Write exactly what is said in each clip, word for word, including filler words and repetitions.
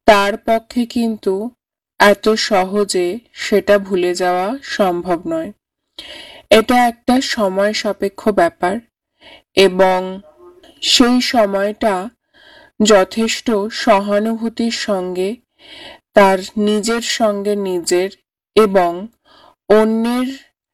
তার পক্ষে কিন্তু এত সহজে সেটা ভুলে যাওয়া সম্ভব নয়। এটা একটা সময় সাপেক্ষ ব্যাপার এবং সেই সময়টা যথেষ্ট সহানুভূতির সঙ্গে তার নিজের সঙ্গে নিজের এবং অন্যের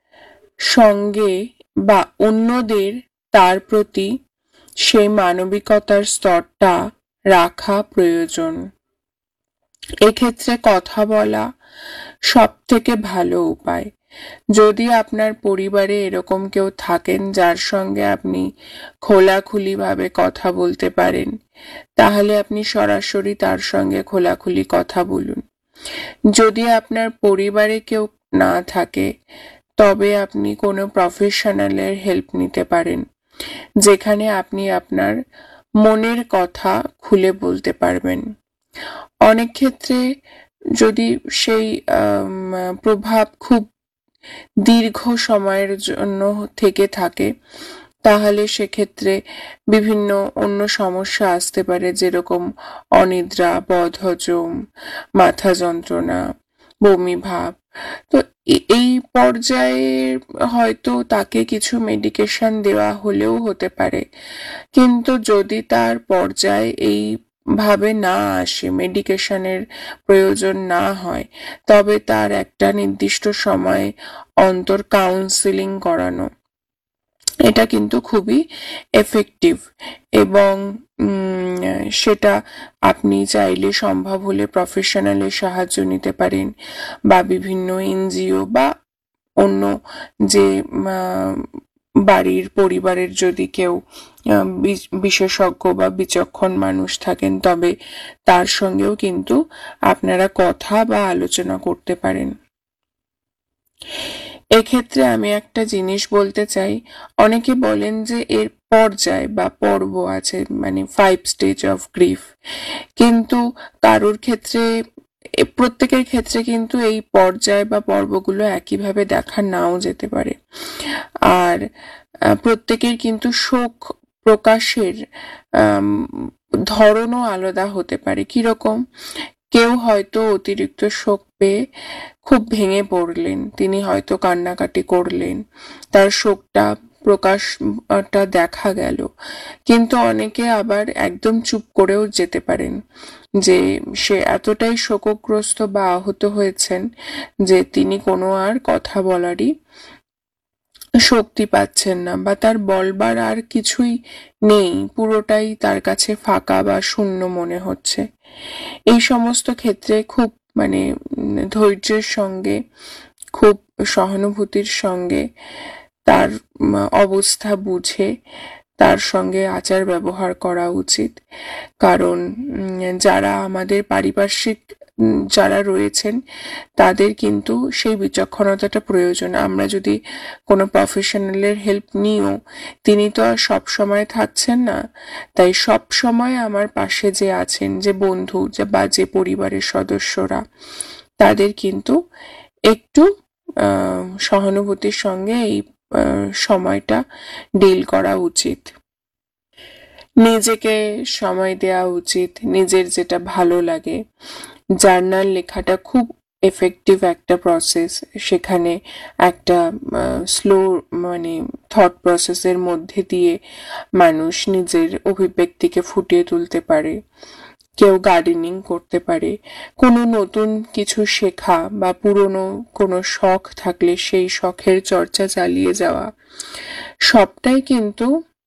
সঙ্গে বা অন্যদের তার প্রতি সেই মানবিকতার স্তরটা রাখা প্রয়োজন। এক্ষেত্রে কথা বলা সব থেকে ভালো উপায়। যদি আপনার পরিবারে এরকম কেউ থাকেন যার সঙ্গে আপনি খোলাখুলিভাবে কথা বলতে পারেন, তাহলে আপনি সরাসরি তার সঙ্গে খোলাখুলি কথা বলুন। যদি আপনার পরিবারে কেউ না থাকে, তবে আপনি কোনো প্রফেশনালের হেল্প নিতে পারেন, যেখানে আপনি আপনার মনের কথা খুলে বলতে পারবেন। অনেক ক্ষেত্রে যদি সেই প্রভাব খুব দীর্ঘ সময়ের জন্য থেকে থাকে, তাহলে সেক্ষেত্রে বিভিন্ন অন্য সমস্যা আসতে পারে, যেরকম অনিদ্রা, বদহজম, মাথা যন্ত্রণা, বমি ভাব। তো এই পর্যায়ে হয়তো তাকে কিছু মেডিকেশন দেওয়া হলেও হতে পারে, কিন্তু যদি তার পর্যায়ে এই ভাবে না আসে, মেডিকেশনের প্রয়োজন না হয়, তবে তার একটা নির্দিষ্ট সময় অন্তর কাউন্সিলিং করানো, এটা কিন্তু খুবই এফেক্টিভ। এবং সেটা আপনি চাইলে সম্ভব হলে প্রফেশনালের সাহায্য নিতে পারেন, বা বিভিন্ন এনজিও বা অন্য যে বাড়ির পরিবারের যদি কেউ বিশেষজ্ঞ বা বিচক্ষণ মানুষ থাকেন, তবে তার সঙ্গেও কিন্তু আপনারা কথা বা আলোচনা করতে পারেন। এক্ষেত্রে আমি একটা জিনিস বলতে চাই, অনেকে বলেন যে এর পর্যায় বা পর্ব আছে, মানে ফাইভ স্টেজ অফ গ্রিফ, কিন্তু কারোর ক্ষেত্রে, প্রত্যেকের ক্ষেত্রে কিন্তু এই পর্যায় বা পর্বগুলো একইভাবে দেখা নাও যেতে পারে। আর প্রত্যেকের কিন্তু শোক প্রকাশের ধরনও আলাদা হতে পারে। কিরকম? কেউ হয়তো অতিরিক্ত শোক পেয়ে খুব ভেঙে পড়লেন, তিনি হয়তো কান্নাকাটি করলেন, তার শোকটা প্রকাশটা দেখা গেল। কিন্তু অনেকে আবার একদম চুপ করেও যেতে পারেন, যে সে এতটাই শোকগ্রস্ত বা আহত হয়েছেন যে তিনি কোনো আর কথা বলারই শক্তি পাচ্ছেন না, বা তার বলবার আর কিছুই নেই, পুরোটাই তার কাছে ফাঁকা বা শূন্য মনে হচ্ছে। এই সমস্ত ক্ষেত্রে খুব মানে ধৈর্যের সঙ্গে, খুব সহানুভূতির সঙ্গে তার অবস্থা বুঝে তার সঙ্গে আচার ব্যবহার করা উচিত। কারণ যারা আমাদের পারিপার্শ্বিক যারা রয়েছেন, তাদের কিন্তু সেই বিচক্ষণতাটা প্রয়োজন। আমরা যদি কোনো প্রফেশনালের হেল্প নিও, তিনি তো আর সব সময় থাকছেন না। তাই সব সময় আমার পাশে যে আছেন, যে বন্ধু বা যে পরিবারের সদস্যরা, তাদের কিন্তু একটু সহানুভূতির সঙ্গে এই সময়টা ডিল করা উচিত। নিজেকে সময় দেওয়া উচিত, নিজের যেটা ভালো লাগে। জার্নাল লেখাটা খুব এফেক্টিভ একটা প্রসেস। সেখানে একটা স্লো মানে থট প্রসেসের মধ্যে দিয়ে মানুষ নিজের অভিব্যক্তিকে ফুটিয়ে তুলতে পারে। কেউ গার্ডেনিং করতে পারে, কোনো নতুন কিছু শেখা বা পুরনো কোনো শখ থাকলে সেই শখের চর্চা চালিয়ে যাওয়া, সবটাই কিন্তু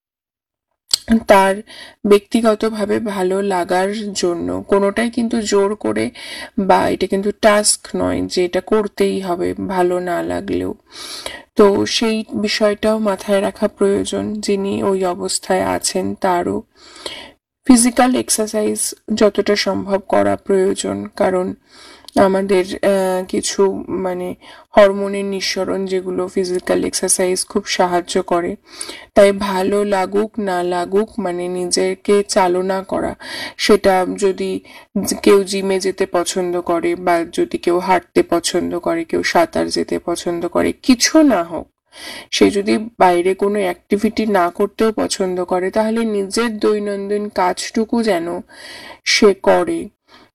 তার ব্যক্তিগতভাবে ভালো লাগার জন্য। কোনোটাই কিন্তু জোর করে, বা এটা কিন্তু টাস্ক নয় যে এটা করতেই হবে ভালো না লাগলেও। তো সেই বিষয়টাও মাথায় রাখা প্রয়োজন। যিনি ওই অবস্থায় আছেন তারও ফিজিক্যাল এক্সারসাইজ যতটা সম্ভব করা প্রয়োজন, কারণ আমাদের কিছু মানে হরমোনের নিঃসরণ, যেগুলো ফিজিক্যাল এক্সারসাইজ খুব সাহায্য করে। তাই ভালো লাগুক না লাগুক, মানে নিজেকে চালনা করা, সেটা যদি কেউ জিমে যেতে পছন্দ করে, বা যদি কেউ হাঁটতে পছন্দ করে, কেউ সাঁতার যেতে পছন্দ করে, কিছু না হোক, সে যদি বাইরে কোনো অ্যাক্টিভিটি না করতেও পছন্দ করে, তাহলে নিজের দৈনন্দিন কাজটুকু যেন সে করে।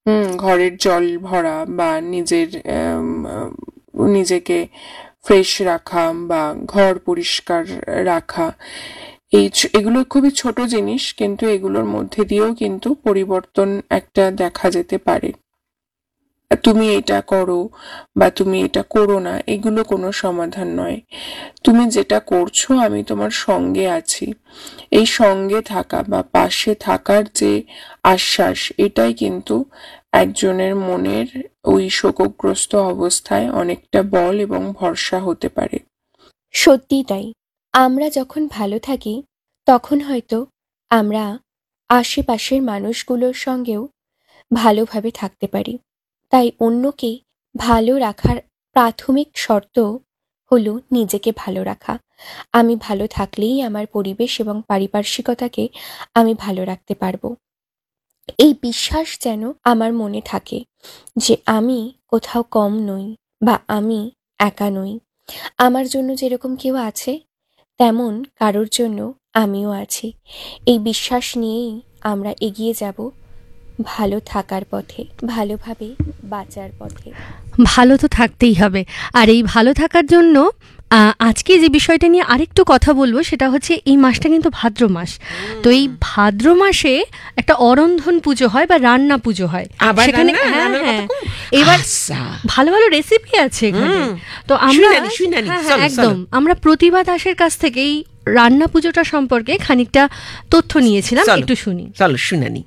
হুম ঘরের জল ভরা বা নিজের নিজেকে ফ্রেশ রাখা বা ঘর পরিষ্কার রাখা, এই এগুলো খুবই ছোট জিনিস, কিন্তু এগুলোর মধ্যে দিয়েও কিন্তু পরিবর্তন একটা দেখা যেতে পারে। তুমি এটা করো বা তুমি এটা করো না, এগুলো কোনো সমাধান নয়। তুমি যেটা করছো আমি তোমার সঙ্গে আছি, এই সঙ্গে থাকা বা পাশে থাকার যে আশ্বাস, এটাই কিন্তু একজনের মনের ওই শোকগ্রস্ত অবস্থায় অনেকটা বল এবং ভরসা হতে পারে। সত্যি তাই। আমরা যখন ভালো থাকি তখন হয়তো আমরা আশেপাশের মানুষগুলোর সঙ্গেও ভালোভাবে থাকতে পারি। তাই অন্যকে ভালো রাখার প্রাথমিক শর্ত হলো নিজেকে ভালো রাখা। আমি ভালো থাকলেই আমার পরিবেশ এবং পারিপার্শ্বিকতাকে আমি ভালো রাখতে পারবো। এই বিশ্বাস যেন আমার মনে থাকে যে আমি কোথাও কম নই বা আমি একা নই। আমার জন্য যেরকম কেউ আছে তেমন কারোর জন্য আমিও আছি। এই বিশ্বাস নিয়েই আমরা এগিয়ে যাব ভালো থাকার পথে, ভালোভাবে বাঁচার পথে। ভালো তো থাকতেই হবে। আর এই ভালো থাকার জন্য আজকে যে বিষয়টা নিয়ে আরেকটু কথা বলবো সেটা হচ্ছে এই মাসটা কিন্তু ভাদ্র মাস। তো এই ভাদ্র মাসে একটা অরন্ধন পুজো হয় বা রান্না পুজো হয় সেখানে। হ্যাঁ হ্যাঁ, এবার ভালো ভালো রেসিপি আছে এখানে। তো আমরা একদম আমরা প্রতিভা দাসের কাছ থেকে এই রান্না পুজোটা সম্পর্কে খানিকটা তথ্য নিয়েছিলাম, একটু শুনি। চলো শুনানি।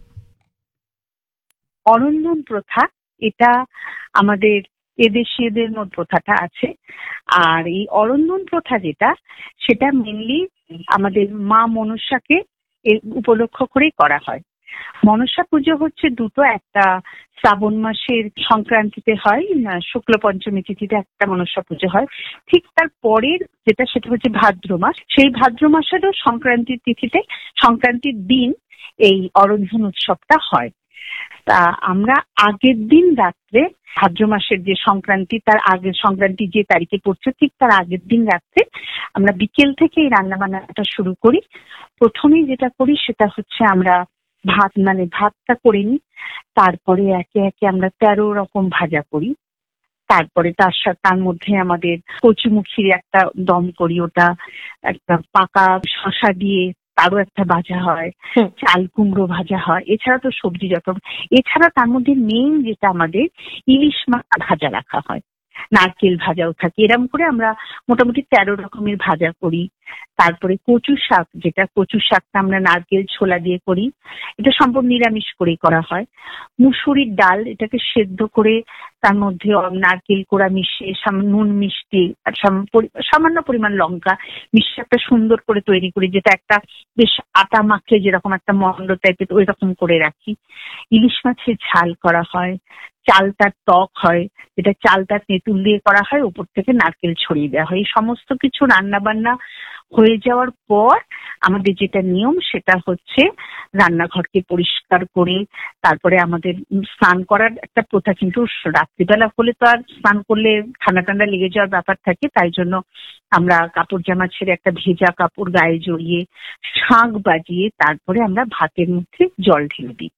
অরন্ধন প্রথা, এটা আমাদের এদেশীয়দের মধ্যে প্রথাটা আছে। আর এই অরন্ধন প্রথা যেটা, সেটা মেনলি আমাদের মা মনসাকে উপলক্ষ করেই করা হয়। মনসা পুজো হচ্ছে দুটো, একটা শ্রাবণ মাসের সংক্রান্তিতে হয়, শুক্ল পঞ্চমী তিথিতে একটা মনসা পুজো হয়। ঠিক তার পরের যেটা সেটা হচ্ছে ভাদ্র মাস, সেই ভাদ্র মাসেরও সংক্রান্তির তিথিতে, সংক্রান্তির দিন এই অরন্ধন উৎসবটা হয়। তা আমরা আগের দিন রাত্রে, ভাদ্র মাসের যে সংক্রান্তি তার আগের সংক্রান্তি যে তারিখে পড়ছে ঠিক তার আগের দিন রাত্রে আমরা বিকেল থেকে এই রান্না বান্নাটা শুরু করি। প্রথমেই যেটা করি সেটা হচ্ছে আমরা ভাত, মানে ভাতটা করে নিই। তারপরে একে একে আমরা তেরো রকম ভাজা করি। তারপরে তার সাথে তার মধ্যে আমাদের কচুমুখির একটা দম করি, ওটা একটা পাকা শশা দিয়ে তারও একটা ভাজা হয়, চাল কুমড়ো ভাজা হয়, এছাড়া তো সবজি যত, এছাড়া তার মধ্যে মেইন যেটা আমাদের ইলিশ মাছ ভাজা রাখা হয়, নারকেল ভাজাও থাকে। এরকম করে আমরা মোটামুটি তেরো রকমের ভাজা করি। তারপরে কচু শাক, যেটা কচু শাকটা আমরা নারকেল ছোলা দিয়ে করি, এটা সম্পূর্ণ নিরামিষ করেই করা হয়। মুসুরির ডাল, এটাকে সেদ্ধ করে তার মধ্যে নারকেল কোড়া মিশিয়ে নুন মিষ্টি আর সামান্য পরিমাণ লঙ্কা মিশিয়ে একটা সুন্দর করে তৈরি করি, যেটা একটা বেশ আটা মাখলে যেরকম একটা মন্ড টাইপের ওই রকম করে রাখি। ইলিশ মাছের ঝাল করা হয়, চালতার টক হয়, যেটা চালতার তেঁতুল দিয়ে করা হয়, উপর থেকে নারকেল ছড়িয়ে দেওয়া হয়। এই সমস্ত কিছু রান্না বান্না হয়ে যাওয়ার পর আমাদের যেটা নিয়ম সেটা হচ্ছে রান্নাঘরকে পরিষ্কার করে তারপরে আমাদের স্নান করার একটা প্রথা, কিন্তু রাত্রিবেলা হলে তো আর স্নান করলে ঠান্ডা ঠান্ডা লেগে যাওয়ার ব্যাপার থাকে, তাই জন্য আমরা কাপড় জামা ছেড়ে একটা ভেজা কাপড় গায়ে জড়িয়ে শাঁখ বাজিয়ে তারপরে আমরা ভাতের মধ্যে জল ঢেলে দিই।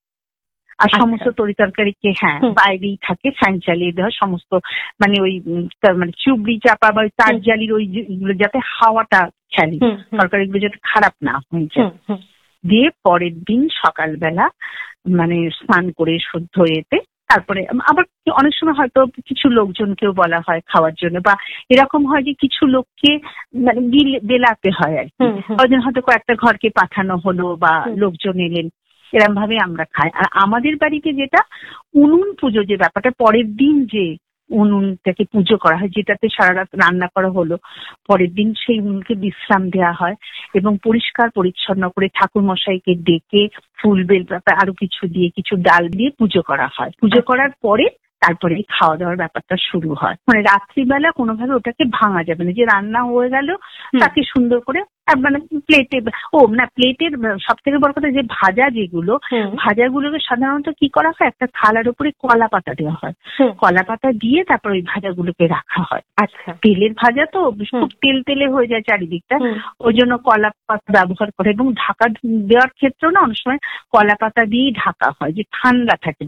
আর সমস্ত তরি তরকারিকে হ্যাঁ বাইরেই থাকে, ফ্যান চালিয়ে দেওয়া, সমস্ত মানে ওই মানে চুবড়ি চাপা বা তার জালির ওইগুলো যাতে হাওয়াটা খেলে, তরকারিগুলো যাতে খারাপ না হয়ে যায়। দিয়ে পরের দিন সকালবেলা মানে স্নান করে শুদ্ধ এতে তারপরে আবার অনেক সময় হয়তো কিছু লোকজনকেও বলা হয় খাওয়ার জন্য, বা এরকম হয় যে কিছু লোককে মানে বেলাতে হয় আর কি, হয়তো কয়েকটা ঘরকে পাঠানো হলো বা লোকজন এলেন, এরম ভাবে আমরা খাই। আর আমাদের বাড়িতে যেটা উনুন পুজো, যে ব্যাপারটা পরের দিন যে উনুনটাকে পুজো করা হয়, যেটাতে সারা রাত রান্না করা হলো, পরের দিন সেই উনুনকে বিশ্রাম দেওয়া হয় এবং পরিষ্কার পরিচ্ছন্ন করে ঠাকুর মশাইকে ডেকে ফুল বেল পাতা আরো কিছু দিয়ে কিছু ডাল দিয়ে পুজো করা হয়। পুজো করার পরে তারপরে খাওয়া দাওয়ার ব্যাপারটা শুরু হয়। মানে রাত্রিবেলা কোনোভাবে ওটাকে ভাঙা যাবে না, যে রান্না হয়ে গেল তাকে সুন্দর করে মানে প্লেটে, ও না প্লেটের সব থেকে বড় কথা যে ভাজা, যেগুলো ভাজাগুলোকে সাধারণত কি করা হয়, একটা থালার উপরে কলা পাতা দেওয়া হয়, কলা পাতা দিয়ে তারপর ওই ভাজাগুলোকে রাখা হয়। আচ্ছা, তেলের ভাজা তো খুব তেল তেলে হয়ে যায় চারিদিকটা, ওই জন্য কলা পাতা ব্যবহার করে। এবং ঢাকা দেওয়ার ক্ষেত্রেও না অনেক সময় কলা পাতা দিয়েই ঢাকা হয়, যে ঠান্ডা থাকে।